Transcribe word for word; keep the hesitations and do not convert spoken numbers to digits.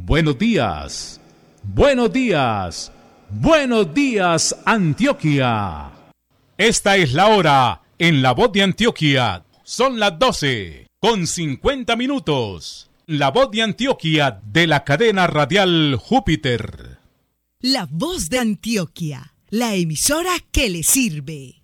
Buenos días, buenos días, buenos días, Antioquia. Esta es la hora en La Voz de Antioquia. Son las doce con cincuenta minutos. La Voz de Antioquia de la cadena radial Júpiter. La Voz de Antioquia, la emisora que le sirve.